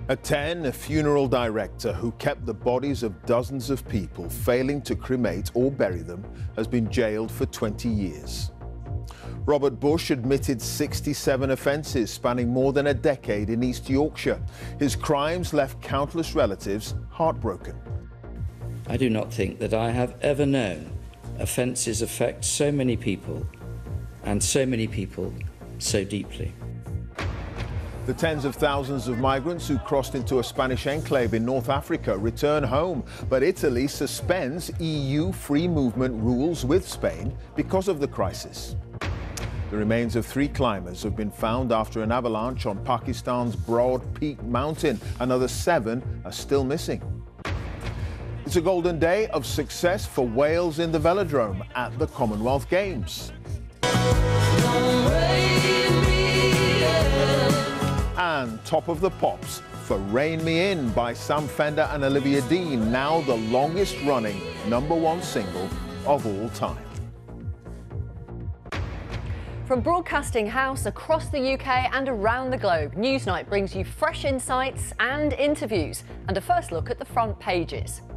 At 10, a funeral director who kept the bodies of dozens of people failing to cremate or bury them has been jailed for 20 years. Robert Bush admitted 67 offences spanning more than a decade in East Yorkshire. His crimes left countless relatives heartbroken. I do not think that I have ever known offences affect so many people and so many people so deeply. The tens of thousands of migrants who crossed into a Spanish enclave in North Africa return home, but Italy suspends EU free movement rules with Spain because of the crisis. The remains of 3 climbers have been found after an avalanche on Pakistan's Broad Peak mountain. Another 7 are still missing. It's a golden day of success for Wales in the velodrome at the Commonwealth Games. And top of the pops for Rain Me In by Sam Fender and Olivia Dean, now the longest running #1 single of all time. From Broadcasting House across the UK and around the globe, Newsnight brings you fresh insights and interviews and a first look at the front pages.